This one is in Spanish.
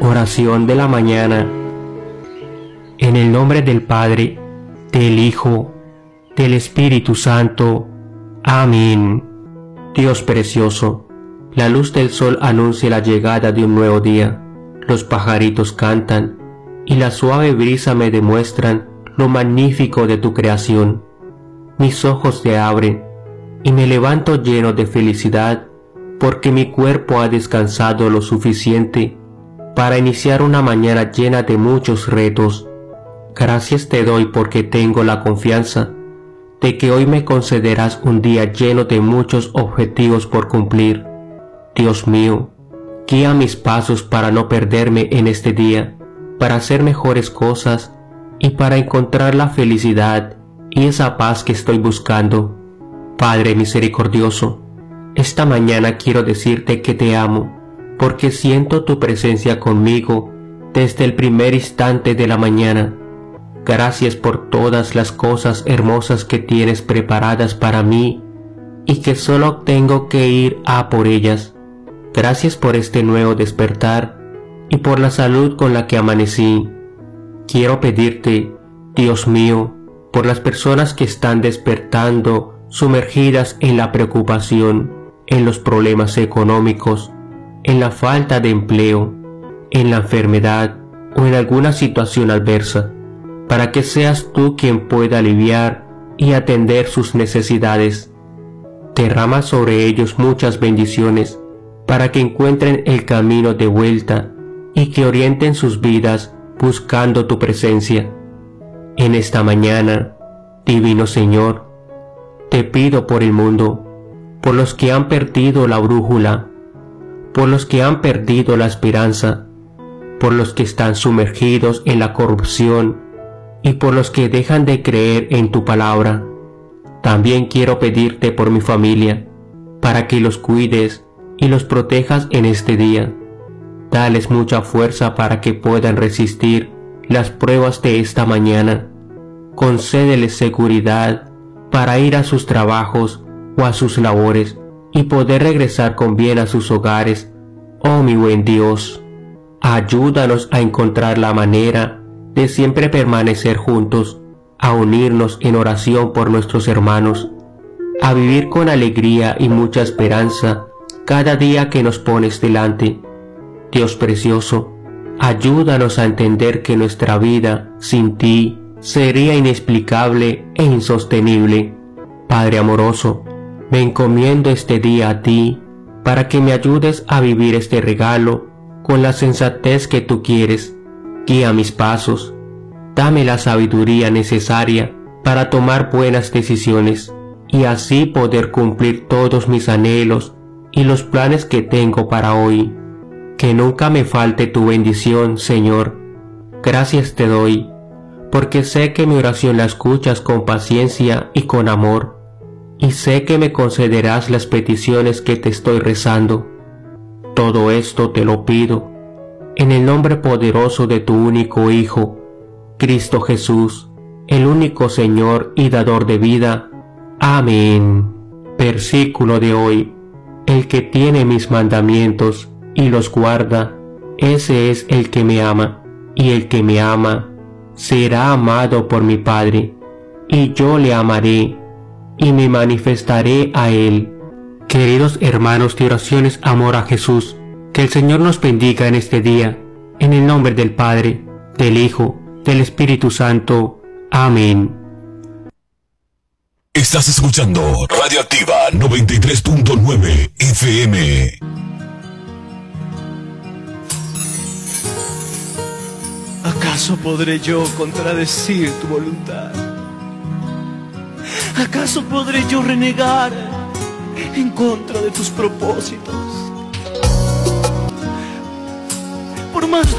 Oración de la mañana. En el nombre del Padre, del Hijo, del Espíritu Santo. Amén. Dios precioso, la luz del sol anuncia la llegada de un nuevo día. Los pajaritos cantan y la suave brisa me demuestran lo magnífico de tu creación. Mis ojos se abren y me levanto lleno de felicidad porque mi cuerpo ha descansado lo suficiente para iniciar una mañana llena de muchos retos. Gracias te doy porque tengo la confianza de que hoy me concederás un día lleno de muchos objetivos por cumplir. Dios mío, guía mis pasos para no perderme en este día, para hacer mejores cosas y para encontrar la felicidad y esa paz que estoy buscando. Padre misericordioso, esta mañana quiero decirte que te amo, porque siento tu presencia conmigo desde el primer instante de la mañana. Gracias por todas las cosas hermosas que tienes preparadas para mí y que solo tengo que ir a por ellas. Gracias por este nuevo despertar y por la salud con la que amanecí. Quiero pedirte, Dios mío, por las personas que están despertando sumergidas en la preocupación, en los problemas económicos, en la falta de empleo, en la enfermedad o en alguna situación adversa, para que seas tú quien pueda aliviar y atender sus necesidades. Derrama sobre ellos muchas bendiciones para que encuentren el camino de vuelta y que orienten sus vidas buscando tu presencia. En esta mañana, Divino Señor, te pido por el mundo, por los que han perdido la brújula, por los que han perdido la esperanza, por los que están sumergidos en la corrupción y por los que dejan de creer en tu palabra. También quiero pedirte por mi familia, para que los cuides y los protejas en este día. Dales mucha fuerza para que puedan resistir las pruebas de esta mañana. Concédeles seguridad para ir a sus trabajos o a sus labores y poder regresar con bien a sus hogares. Oh mi buen Dios, ayúdanos a encontrar la manera de siempre permanecer juntos, a unirnos en oración por nuestros hermanos, a vivir con alegría y mucha esperanza cada día que nos pones delante. Dios precioso, ayúdanos a entender que nuestra vida sin ti sería inexplicable e insostenible. Padre amoroso, me encomiendo este día a ti para que me ayudes a vivir este regalo con la sensatez que tú quieres. Guía mis pasos, dame la sabiduría necesaria para tomar buenas decisiones y así poder cumplir todos mis anhelos y los planes que tengo para hoy. Que nunca me falte tu bendición, Señor. Gracias te doy, porque sé que mi oración la escuchas con paciencia y con amor, y sé que me concederás las peticiones que te estoy rezando. Todo esto te lo pido, en el nombre poderoso de tu único Hijo, Cristo Jesús, el único Señor y dador de vida. Amén. Versículo de hoy. El que tiene mis mandamientos y los guarda, ese es el que me ama, y el que me ama será amado por mi Padre, y yo le amaré y me manifestaré a él. Queridos hermanos de oraciones Amor a Jesús, que el Señor nos bendiga en este día, en el nombre del Padre, del Hijo, del Espíritu Santo. Amén. Estás escuchando Radioactiva 93.9 FM. ¿Acaso podré yo contradecir tu voluntad? ¿Acaso podré yo renegar en contra de tus propósitos? Por más